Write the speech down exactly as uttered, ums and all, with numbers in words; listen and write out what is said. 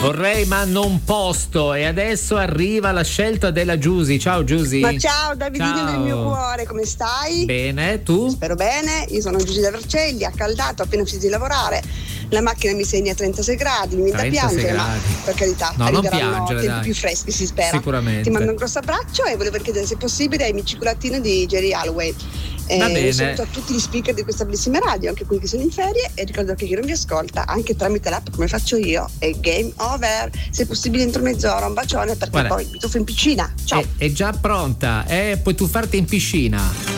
Vorrei ma non posto, e adesso arriva la scelta della Giusy. Ciao Giusy. Ma ciao Davidino Ciao. del mio cuore, come stai? Bene, tu? Spero bene, io sono Giusy da Vercelli, accaldato, appena finito di lavorare. La macchina mi segna trentasei gradi, mi viene da piangere, ma per carità, no, non arriveranno piangere, tempi dai. più freschi, si spera. Sicuramente. Ti mando un grosso abbraccio e volevo chiedere se possibile ai miei cioccolatini di Jerry Holloway. Va Eh, bene. un saluto a tutti gli speaker di questa bellissima radio, anche quelli che sono in ferie, e ricordo che chi non vi ascolta anche tramite l'app come faccio io è game over, se possibile entro mezz'ora. Un bacione perché Guarda, poi mi tuffo in piscina. Ciao. È, è già pronta, eh? Puoi tuffarti in piscina.